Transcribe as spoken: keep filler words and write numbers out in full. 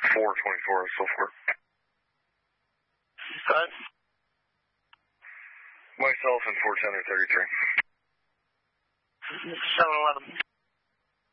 four twenty-four, so forth. Go ahead. Myself and four ten or thirty-three. seven eleven.